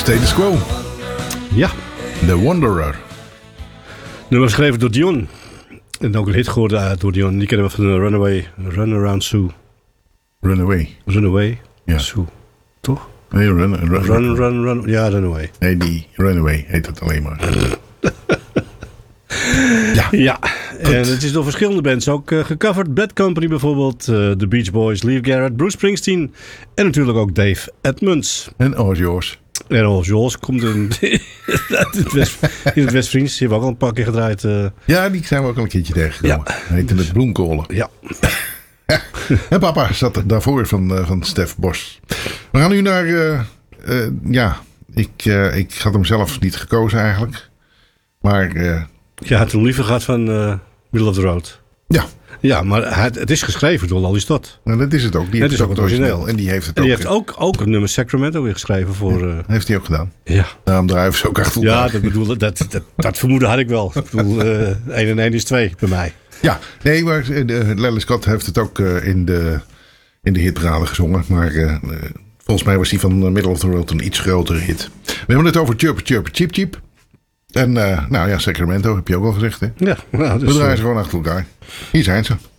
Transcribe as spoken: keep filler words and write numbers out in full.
Status Quo. Ja. The Wanderer. Nummer geschreven door Dion. En ook een hit geworden door Dion. Die kennen we van de Runaway. Runaround Sue. Runaway. Runaway. Ja. Sue. Toch? Nee, run, run, Run, run, run. Ja, Runaway. Nee, die Runaway heet het alleen maar. Ja. Ja. En het is door verschillende bands ook uh, gecoverd. Bad Company bijvoorbeeld. Uh, The Beach Boys, Leif Garrett, Bruce Springsteen. En natuurlijk ook Dave Edmunds. En Oz Yours. En Oz Yours komt in, in het West, in het Westvriends. Die hebben we ook al een paar keer gedraaid. Uh. Ja, die zijn we ook al een keertje tegengekomen. Ja. Heette het Bloemkolen. Ja. En papa zat daarvoor van, uh, van Stef Bos. We gaan nu naar... Uh, uh, ja, ik, uh, ik had hem zelf niet gekozen eigenlijk. Maar... Uh, Je had hem liever gehad van uh, Middle of the Road. Ja. Ja, maar het, het is geschreven door Lally Stott. Nou, dat is het ook. Die het heeft is ook het origineel. origineel. En die heeft het en die ook... heeft ook, ook het nummer Sacramento weer geschreven voor... Uh... Heeft hij ook gedaan. Ja. Daarom drijven ze ook achter elkaar. Ja, dat, bedoel, dat, dat, dat vermoeden had ik wel. Ik bedoel, uh, één en één is twee bij mij. Ja, nee, maar uh, Lally Scott heeft het ook uh, in de, in de hitparade gezongen. Maar uh, volgens mij was die van uh, Middle of the Road een iets grotere hit. We hebben het over Chirp Chirp Cheep Cheep. En uh, nou ja, Sacramento heb je ook al gezegd, hè? Ja. Nou, dus, we draaien ze gewoon achter elkaar. Hier zijn ze.